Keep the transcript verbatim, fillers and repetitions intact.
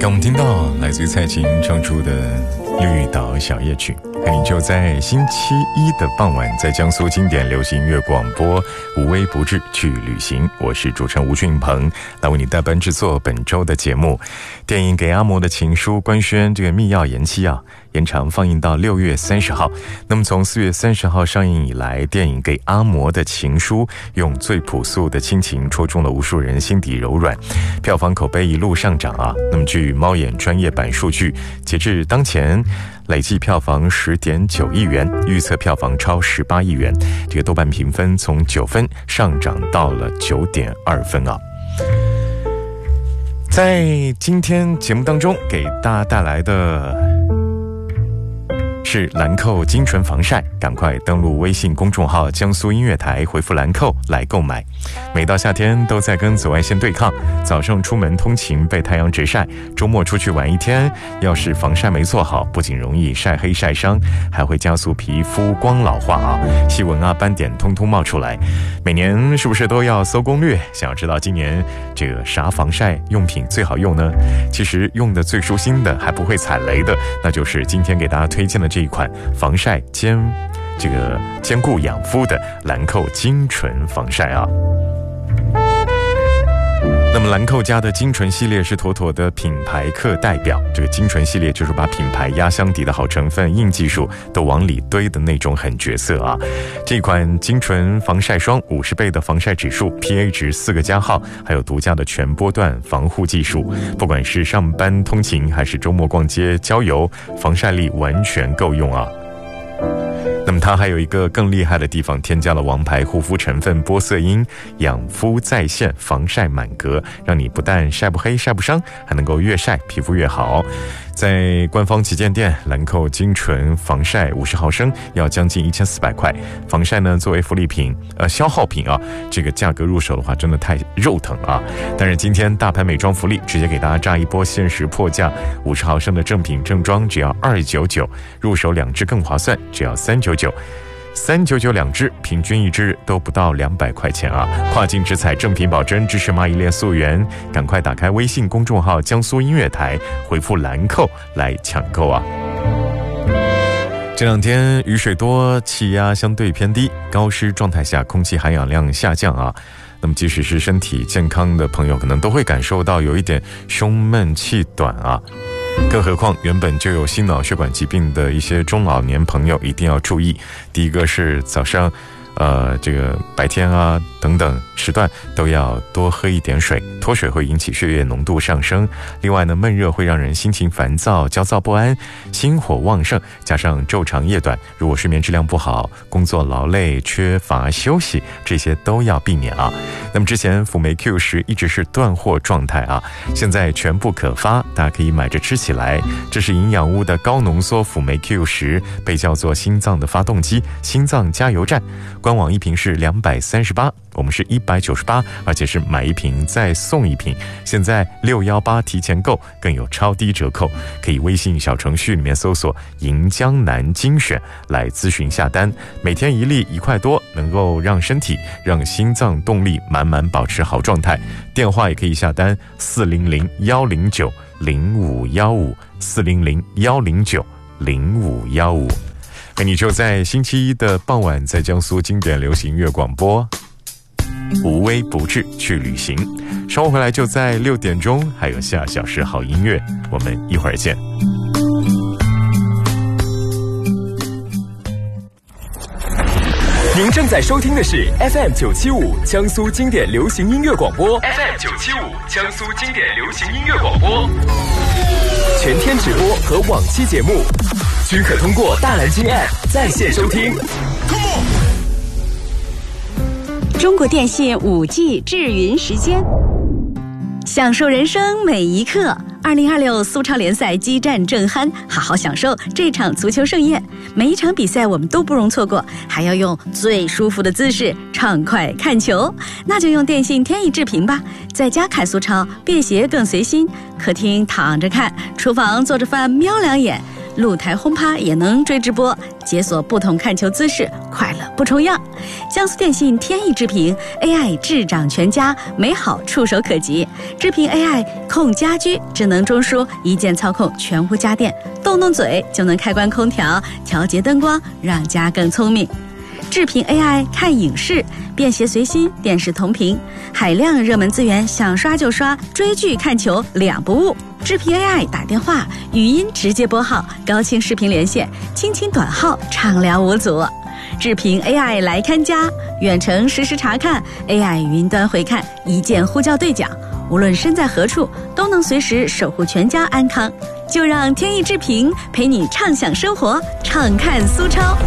刚我们听到来自于蔡琴唱出的《绿岛小夜曲》，和你就在星期一的傍晚，在江苏经典流行音乐广播无微不至去旅行。我是主持人吴俊鹏，来为你代班制作本周的节目。电影《给阿嬷的情书》官宣这个密钥延期啊，延长放映到六月三十号。那么从四月三十号上映以来，电影《给阿嬷的情书》用最朴素的亲情戳中了无数人心底柔软，票房口碑一路上涨啊。那么据猫眼专业版数据，截至当前累计票房 十点九亿元，预测票房超十八亿元。这个豆瓣评分从九分上涨到了 九点二分啊。在今天节目当中给大家带来的是兰蔻精纯防晒，赶快登录微信公众号江苏音乐台，回复兰蔻来购买。每到夏天都在跟紫外线对抗，早上出门通勤被太阳直晒，周末出去玩一天，要是防晒没做好，不仅容易晒黑晒伤，还会加速皮肤光老化啊，细纹啊斑点通通冒出来。每年是不是都要搜攻略？想要知道今年这个啥防晒用品最好用呢？其实用的最舒心的，还不会踩雷的，那就是今天给大家推荐的这一款防晒兼这个兼顾养肤的兰蔻精纯防晒啊。那么兰蔻家的精纯系列是妥妥的品牌课代表，这个精纯系列就是把品牌压箱底的好成分、硬技术都往里堆的那种狠角色啊。这款精纯防晒霜五十倍的防晒指数 P A 值四个加号，还有独家的全波段防护技术，不管是上班通勤还是周末逛街郊游，防晒力完全够用啊。那么它还有一个更厉害的地方，添加了王牌护肤成分玻色因，养肤在线，防晒满格，让你不但晒不黑晒不伤，还能够越晒皮肤越好。在官方旗舰店，兰蔻精纯防晒五十毫升要将近一千四百块，防晒呢作为福利品呃消耗品啊，这个价格入手的话真的太肉疼啊。但是今天大牌美妆福利直接给大家炸一波限时破价，五十毫升的正品正装只要二九九，入手两支更划算，只要三九九。三九九两支，平均一支都不到两百块钱啊！跨境直采正品保真，支持蚂蚁链溯源，赶快打开微信公众号江苏音乐台，回复兰蔻来抢购啊！这两天雨水多，气压相对偏低，高湿状态下空气含氧量下降啊。那么即使是身体健康的朋友，可能都会感受到有一点胸闷气短啊。更何况原本就有心脑血管疾病的一些中老年朋友一定要注意。第一个是早上呃，这个白天啊等等时段都要多喝一点水，脱水会引起血液浓度上升。另外呢，闷热会让人心情烦躁、焦躁不安、心火旺盛，加上昼长夜短，如果睡眠质量不好、工作劳累、缺乏休息，这些都要避免啊。那么之前辅酶 Q 十一直是断货状态啊，现在全部可发，大家可以买着吃起来。这是营养屋的高浓缩辅酶 Q 十，被叫做心脏的发动机、心脏加油站。官网一瓶是两百三十八，我们是一百九十八，而且是买一瓶再送一瓶。现在六一八提前购更有超低折扣，可以微信小程序里面搜索银江南精选来咨询下单。每天一粒一块多，能够让身体让心脏动力满满保持好状态。电话也可以下单四零零一零九零五一五四零零一零九零五一五。那你就在星期一的傍晚，在江苏经典流行音乐广播无微不至去旅行。稍后回来就在六点钟，还有下小时好音乐，我们一会儿见。 您正在收听的是 F M 九七五江苏经典流行音乐广播 ，F M 九七五江苏经典流行音乐广播，全天直播和往期节目均可通过大蓝鲸 App 在线收听。 中国电信 五 G 智云时间，享受人生每一刻。二零二六苏超联赛激战正酣，好好享受这场足球盛宴。每一场比赛我们都不容错过，还要用最舒服的姿势畅快看球。那就用电信天翼智屏吧，在家看苏超，便携更随心。客厅躺着看，厨房做着饭瞄两眼。 露台轰趴也能追直播，解锁不同看球姿势，快乐不重样。江苏电信天翼智屏 A I 智掌全家，美好触手可及。智屏 A I 控家居，智能中枢，一键操控全屋家电，动动嘴就能开关空调，调节灯光，让家更聪明。智屏 A I 看影视，便携随心，电视同屏，海量热门资源想刷就刷，追剧看球两不误。智屏 A I 打电话、语音直接拨号，高清视频连线，轻轻短号，畅聊无阻。智屏 A I 来看家，远程实时查看 ，A I 云端回看，一键呼叫对讲，无论身在何处，都能随时守护全家安康。就让天翼智屏陪你畅享生活，畅看苏超。